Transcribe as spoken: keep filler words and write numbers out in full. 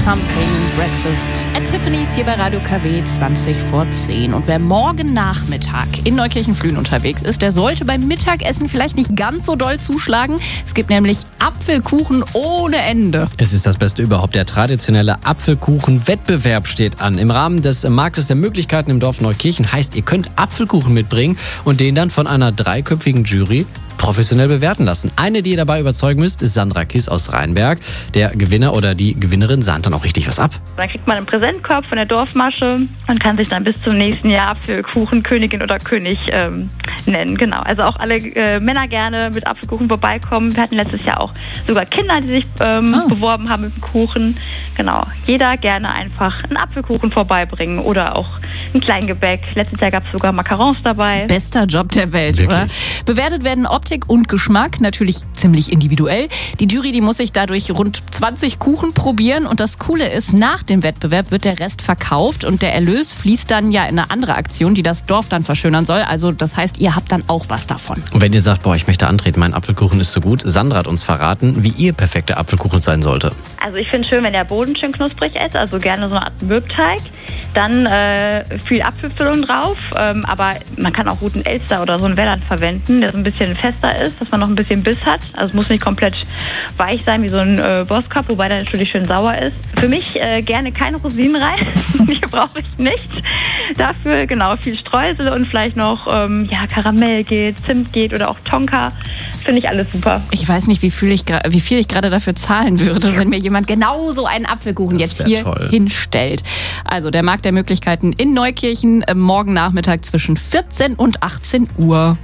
Something Breakfast at Tiffany's hier bei Radio K W zwanzig vor zehn. Und wer morgen Nachmittag in Neukirchen-Flühen unterwegs ist, der sollte beim Mittagessen vielleicht nicht ganz so doll zuschlagen. Es gibt nämlich Apfelkuchen ohne Ende. Es ist das Beste überhaupt. Der traditionelle Apfelkuchen-Wettbewerb steht an. Im Rahmen des Marktes der Möglichkeiten im Dorf Neukirchen heißt, ihr könnt Apfelkuchen mitbringen und den dann von einer dreiköpfigen Jury professionell bewerten lassen. Eine, die ihr dabei überzeugen müsst, ist Sandra Kiss aus Rheinberg. Der Gewinner oder die Gewinnerin sahnt dann auch richtig was ab. Dann kriegt man einen Präsentkorb von der Dorfmasche und kann sich dann bis zum nächsten Jahr Apfelkuchen Königin oder König ähm, nennen. Genau. Also auch alle äh, Männer gerne mit Apfelkuchen vorbeikommen. Wir hatten letztes Jahr auch sogar Kinder, die sich ähm, oh. beworben haben mit dem Kuchen. Genau. Jeder gerne einfach einen Apfelkuchen vorbeibringen oder auch ein Kleingebäck. Letztes Jahr gab es sogar Macarons dabei. Bester Job der Welt, Wirklich? Oder? Bewertet werden Optik und Geschmack, natürlich ziemlich individuell. Die Jury, die muss sich dadurch rund zwanzig Kuchen probieren und das Coole ist, nach dem Wettbewerb wird der Rest verkauft und der Erlös fließt dann ja in eine andere Aktion, die das Dorf dann verschönern soll. Also das heißt, ihr habt dann auch was davon. Und wenn ihr sagt, boah, ich möchte antreten, mein Apfelkuchen ist so gut, Sandra hat uns verraten, wie ihr perfekter Apfelkuchen sein sollte. Also ich finde schön, wenn der Boden schön knusprig ist, also gerne so eine Art Mürbteig. Dann äh, viel Apfelfüllung drauf, ähm, aber man kann auch guten Elster oder so einen Welland verwenden, der so ein bisschen fester ist, dass man noch ein bisschen Biss hat. Also es muss nicht komplett weich sein wie so ein äh, Boskop, wobei der natürlich schön sauer ist. Für mich äh, gerne keine Rosinen rein, die brauche ich nicht. Dafür genau viel Streusel und vielleicht noch ähm, ja, Karamell geht, Zimt geht oder auch Tonka. Finde ich alles super. Ich weiß nicht, wie viel ich, wie viel ich gerade dafür zahlen würde, wenn mir jemand genau so einen Apfelkuchen Das jetzt hier toll. hinstellt. Also der Markt der Möglichkeiten in Neukirchen, äh, morgen Nachmittag zwischen vierzehn und achtzehn Uhr.